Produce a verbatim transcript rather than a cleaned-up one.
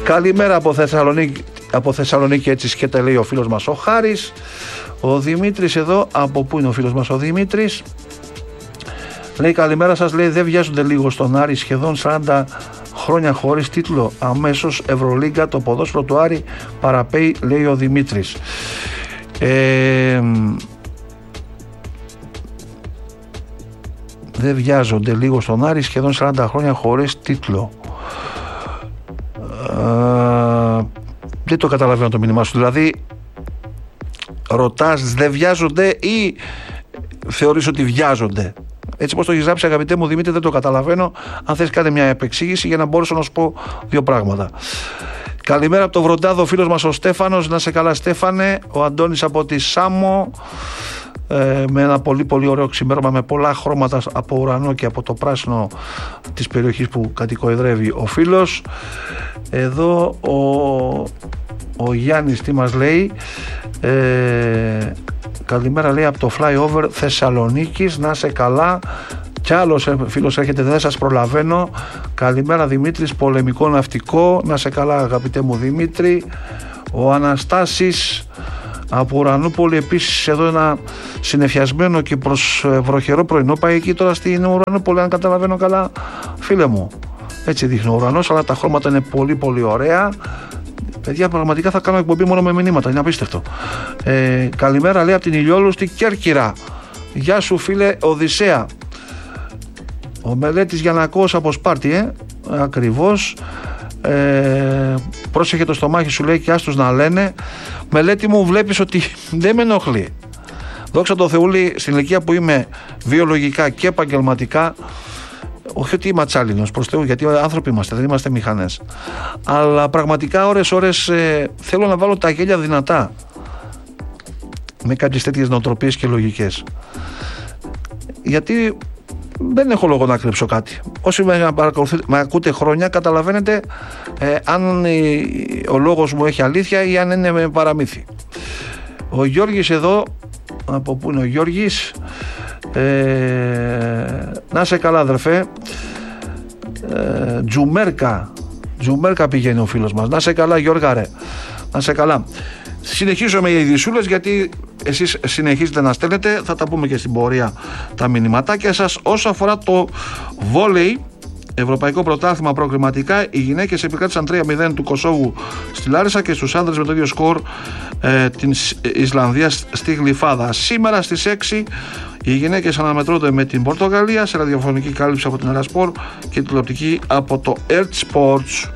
Καλημέρα από Θεσσαλονίκη, από Θεσσαλονίκη έτσι σκέτα, λέει ο φίλος μας ο Χάρης. Ο Δημήτρης εδώ, από πού είναι ο φίλος μας ο Δημήτρης? Λέει καλημέρα σας, λέει δεν βιάζονται λίγο στον Άρη, σχεδόν σαράντα χρόνια χωρίς τίτλο, αμέσως Ευρωλίγκα, το ποδόσφαιρο του Άρη παραπέει, λέει ο Δημήτρης. Ε, δεν βιάζονται λίγο στον Άρη, σχεδόν σαράντα χρόνια χωρίς τίτλο. Ε, δεν το καταλαβαίνω το μήνυμά σου, δηλαδή ρωτάς δεν βιάζονται ή θεωρείς ότι βιάζονται? Έτσι όπως το έχεις γράψει, αγαπητέ μου Δημήτρη, δεν το καταλαβαίνω. Αν θες κάνε μια επεξήγηση για να μπορέσω να σου πω δύο πράγματα. Καλημέρα από το Βροντάδο, ο φίλος μας ο Στέφανος. Να σε καλά Στέφανε. Ο Αντώνης από τη Σάμο, ε, με ένα πολύ πολύ ωραίο ξημέρωμα με πολλά χρώματα από ουρανό και από το πράσινο της περιοχής που κατοικοεδρεύει ο φίλος. Εδώ ο, ο Γιάννης τι μας λέει? Ε, καλημέρα, λέει, από το flyover Θεσσαλονίκης. Να σε καλά. Κι άλλος φίλος έρχεται, δεν σας προλαβαίνω. Καλημέρα Δημήτρης, πολεμικό ναυτικό. Να σε καλά αγαπητέ μου Δημήτρη. Ο Αναστάσης από Ουρανούπολη, επίσης εδώ ένα συννεφιασμένο και προς βροχερό πρωινό. Πάει εκεί τώρα στην Ουρανούπολη, αν καταλαβαίνω καλά φίλε μου. Έτσι δείχνει ο ουρανός, αλλά τα χρώματα είναι πολύ πολύ ωραία. Παιδιά, πραγματικά θα κάνω εκπομπή μόνο με μηνύματα, είναι απίστευτο. Ε, καλημέρα, λέει, από την Ηλιόλου στη Κέρκυρα. Γεια σου φίλε Οδυσσέα. Ο Μελέτης Γιαννακός από Σπάρτη, ε, ακριβώς. Ε, πρόσεχε το στομάχι σου, λέει, και άστος να λένε. Μελέτη μου, βλέπεις ότι δεν με ενοχλεί. Δόξα τω Θεούλη, στην ηλικία που είμαι βιολογικά και επαγγελματικά, όχι ότι είμαι ατσάλινος, προς Θεού, γιατί άνθρωποι είμαστε, δεν είμαστε μηχανές. Αλλά πραγματικά ώρες ώρες ε, θέλω να βάλω τα γέλια δυνατά με κάποιες τέτοιες νοοτροπίες και λογικές. Γιατί δεν έχω λόγο να κρύψω κάτι. Όσοι με, με ακούτε χρόνια, καταλαβαίνετε ε, αν ε, ο λόγος μου έχει αλήθεια ή αν είναι με παραμύθι. Ο Γιώργης εδώ, από πού είναι ο Γιώργης? Ε, να σε καλά αδερφέ. ε, Τζουμέρκα Τζουμέρκα πηγαίνει ο φίλος μας. Να σε καλά Γιώργα ρε. Να σε καλά. Συνεχίζω με ειδησούλες, γιατί εσείς συνεχίζετε να στέλνετε. Θα τα πούμε και στην πορεία τα μηνυματάκια σας. Όσο αφορά το βόλεϊ, Ευρωπαϊκό Πρωτάθλημα προκριματικά, οι γυναίκες επικράτησαν τρία μηδέν του Κωσόβου στη Λάρισα και στους άνδρες με το ίδιο σκορ ε, της Ισλανδίας στη Γλυφάδα. Σήμερα στις έξι οι γυναίκες αναμετρώνται με την Πορτογαλία σε ραδιοφωνική κάλυψη από την Ελασπορ και τηλεοπτική από το Earth Sports.